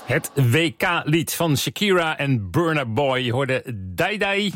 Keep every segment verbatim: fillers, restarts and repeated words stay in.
Het W K-lied van Shakira en Burna Boy. Je hoorde Dai Dai.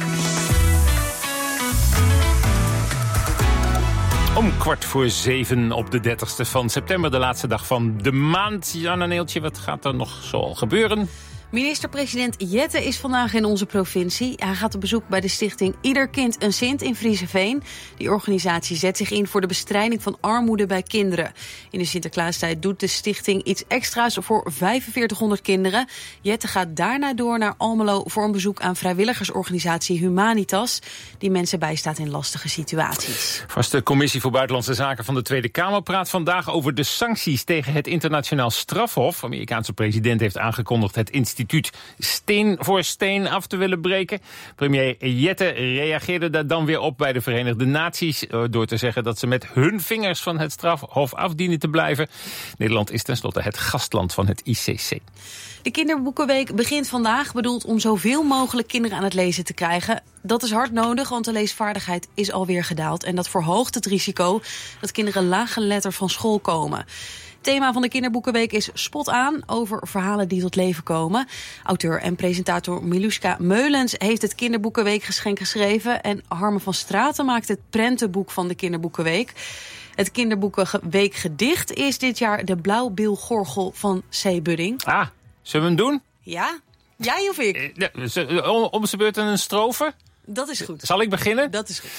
Om kwart voor zeven op de dertigste van september, de laatste dag van de maand. Janna Neeltje, wat gaat er nog zo gebeuren? Minister-president Jette is vandaag in onze provincie. Hij gaat op bezoek bij de stichting Ieder Kind een Sint in Frieseveen. Die organisatie zet zich in voor de bestrijding van armoede bij kinderen. In de Sinterklaastijd doet de stichting iets extra's voor vijfenveertighonderd kinderen. Jette gaat daarna door naar Almelo voor een bezoek aan vrijwilligersorganisatie Humanitas, die mensen bijstaat in lastige situaties. Vaste Commissie voor Buitenlandse Zaken van de Tweede Kamer praat vandaag over de sancties tegen het internationaal strafhof. De Amerikaanse president heeft aangekondigd het instituut steen voor steen af te willen breken. Premier Jette reageerde daar dan weer op bij de Verenigde Naties door te zeggen dat ze met hun vingers van het strafhof af dienen te blijven. Nederland is tenslotte het gastland van het I C C. De Kinderboekenweek begint vandaag, bedoeld om zoveel mogelijk kinderen aan het lezen te krijgen. Dat is hard nodig, want de leesvaardigheid is alweer gedaald. En dat verhoogt het risico dat kinderen laaggeletterd van school komen. Het thema van de Kinderboekenweek is Spot aan, over verhalen die tot leven komen. Auteur en presentator Miluska Meulens heeft het Kinderboekenweekgeschenk geschreven. En Harme van Straten maakt het prentenboek van de Kinderboekenweek. Het Kinderboekenweekgedicht is dit jaar de Blauwbilgorgel van C. Budding. Ah, zullen we hem doen? Ja? Jij of ik? Om, om zijn beurt een strofe? Dat is goed. Zal ik beginnen? Dat is goed.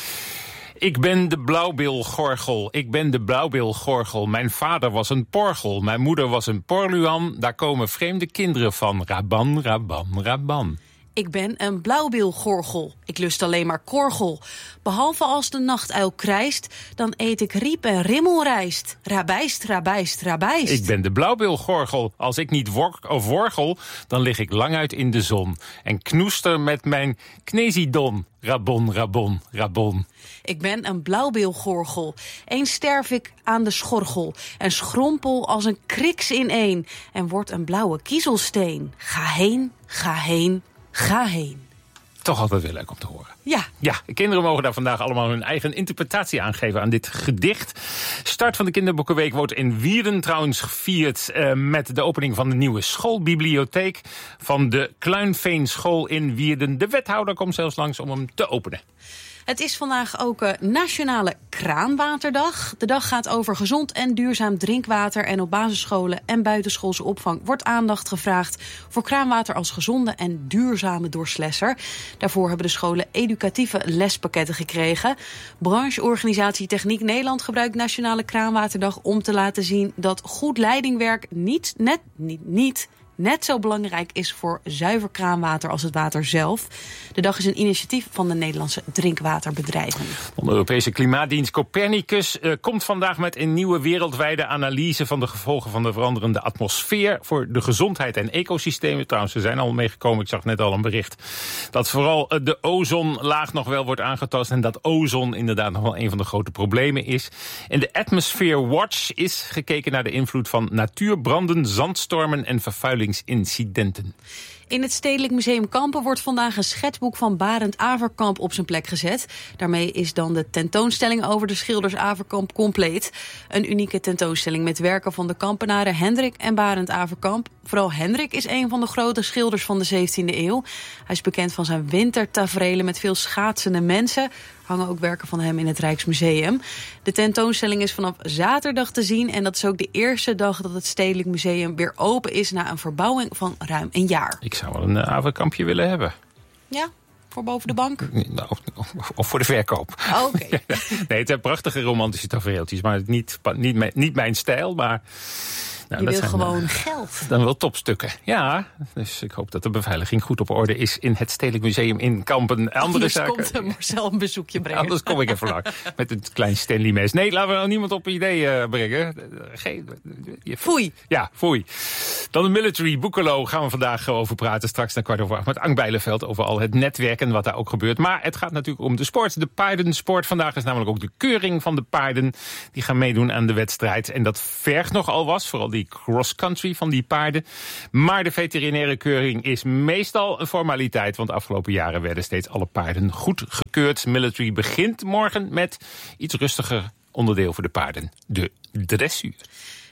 Ik ben de blauwbilgorgel, ik ben de blauwbilgorgel. Mijn vader was een porgel, mijn moeder was een porluan. Daar komen vreemde kinderen van. Raban, raban, raban. Ik ben een blauwbilgorgel. Ik lust alleen maar korgel. Behalve als de nachtuil krijst, dan eet ik riep en rimmelrijst. Rabijst, rabijst, rabijst. Ik ben de blauwbilgorgel. Als ik niet work of worgel, dan lig ik lang uit in de zon. En knoester met mijn knesidon. Rabon, rabon, rabon. Ik ben een blauwbilgorgel. Eens sterf ik aan de schorgel. En schrompel als een kriks ineen. En word een blauwe kiezelsteen. Ga heen, ga heen, ga heen. Toch altijd weer leuk om te horen. Ja. Ja, kinderen mogen daar vandaag allemaal hun eigen interpretatie aan geven aan dit gedicht. Start van de Kinderboekenweek wordt in Wierden trouwens gevierd uh, met de opening van de nieuwe schoolbibliotheek van de Kluinveenschool in Wierden. De wethouder komt zelfs langs om hem te openen. Het is vandaag ook uh, Nationale Kraanwaterdag. De dag gaat over gezond en duurzaam drinkwater. En op basisscholen en buitenschoolse opvang wordt aandacht gevraagd voor kraanwater als gezonde en duurzame doorslesser. Daarvoor hebben de scholen educatieve lespakketten gekregen. Brancheorganisatie Techniek Nederland gebruikt Nationale Kraanwaterdag om te laten zien dat goed leidingwerk niet, net, niet, niet net zo belangrijk is voor zuiver kraanwater als het water zelf. De dag is een initiatief van de Nederlandse drinkwaterbedrijven. De Europese klimaatdienst Copernicus uh, komt vandaag met een nieuwe wereldwijde analyse van de gevolgen van de veranderende atmosfeer voor de gezondheid en ecosystemen. Trouwens, ze zijn al meegekomen. Ik zag net al een bericht dat vooral uh, de ozonlaag nog wel wordt aangetast en dat ozon inderdaad nog wel een van de grote problemen is. En de Atmosphere Watch is gekeken naar de invloed van natuurbranden, zandstormen en vervuiling incidenten. In het Stedelijk Museum Kampen wordt vandaag een schetsboek van Barend Averkamp op zijn plek gezet. Daarmee is dan de tentoonstelling over de schilders Averkamp compleet. Een unieke tentoonstelling met werken van de Kampenaren Hendrik en Barend Averkamp. Vooral Hendrik is een van de grote schilders van de zeventiende eeuw. Hij is bekend van zijn wintertaferelen met veel schaatsende mensen. Hangen ook werken van hem in het Rijksmuseum. De tentoonstelling is vanaf zaterdag te zien en dat is ook de eerste dag dat het Stedelijk Museum weer open is na een verbouwing van ruim een jaar. Ik zou wel een uh, Averkampje willen hebben. Ja, voor boven de bank? Nou, of, of voor de verkoop. Oh, oké. Okay. Nee, het zijn prachtige romantische tafereeltjes, maar niet, niet, mijn, niet mijn stijl, maar Nou, je wil zijn, gewoon uh, geld. Dan wel topstukken. Ja, dus ik hoop dat de beveiliging goed op orde is in het Stedelijk Museum in Kampen. Andere Anders zaken. komt uh, Marcel een bezoekje brengen. Anders kom ik even lang met een klein Stanley mes. Nee, laten we nou niemand op een idee uh, brengen. Geen, je, foei. Ja, foei. Dan de military Boekelo gaan we vandaag over praten. Straks naar kwart over acht met Ank Bijleveld over al het netwerken wat daar ook gebeurt. Maar het gaat natuurlijk om de sport. De paardensport. Vandaag is namelijk ook de keuring van de paarden. Die gaan meedoen aan de wedstrijd. En dat vergt nogal was, vooral die cross-country van die paarden. Maar de veterinaire keuring is meestal een formaliteit. Want de afgelopen jaren werden steeds alle paarden goed gekeurd. Military begint morgen met iets rustiger onderdeel voor de paarden. De dressuur.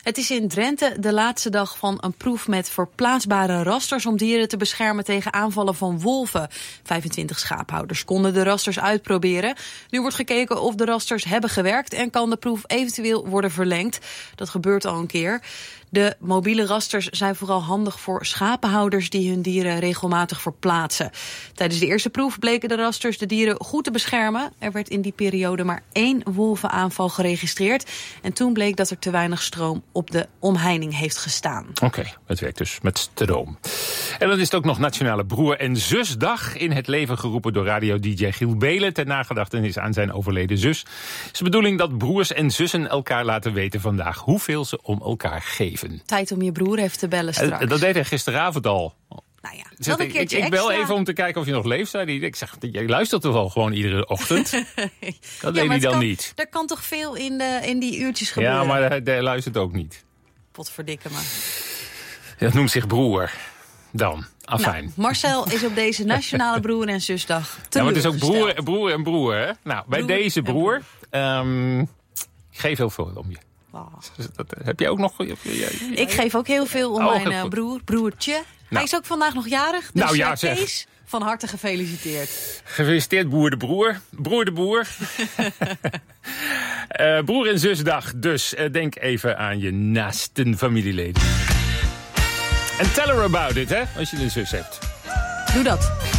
Het is in Drenthe de laatste dag van een proef met verplaatsbare rasters om dieren te beschermen tegen aanvallen van wolven. vijfentwintig schaaphouders konden de rasters uitproberen. Nu wordt gekeken of de rasters hebben gewerkt en kan de proef eventueel worden verlengd. Dat gebeurt al een keer. De mobiele rasters zijn vooral handig voor schapenhouders die hun dieren regelmatig verplaatsen. Tijdens de eerste proef bleken de rasters de dieren goed te beschermen. Er werd in die periode maar één wolvenaanval geregistreerd. En toen bleek dat er te weinig stroom op de omheining heeft gestaan. Oké, okay, het werkt dus met stroom. En dan is het ook nog Nationale Broer- en Zusdag in het leven geroepen door radio-D J Giel Belen ter nagedachtenis aan zijn overleden zus. Het is de bedoeling dat broers en zussen elkaar laten weten vandaag hoeveel ze om elkaar geven. Tijd om je broer even te bellen straks. Dat deed hij gisteravond al. Nou ja, Zet, een ik, keertje ik, ik bel extra. even om te kijken of je nog leeft, zei hij. Ik zeg, jij luistert toch wel gewoon iedere ochtend? Dat ja, deed hij dan kan, niet. Er kan toch veel in, de, in die uurtjes gebeuren? Ja, maar hij, hij luistert ook niet. Potverdikke maar. Dat noemt zich broer. Dan, afijn. Nou, Marcel is op deze Nationale Broer- en Zusdag Ja, maar het is ook teleurgesteld. broer, broer en broer, hè? Nou, bij Broer deze en broer, um, ik geef heel veel om je. Wow. Dat, heb je ook nog? Ik geef ook heel veel om Oh, mijn heel uh, goed. broer, broertje. Nou. Hij is ook vandaag nog jarig, dus Nou ja, uh, zeg. Kees, van harte gefeliciteerd. Gefeliciteerd broer de broer. Broer de broer. uh, broer en zusdag. Dus uh, denk even aan je naasten familieleden. En tell her about it, hè, als je een zus hebt. Doe dat.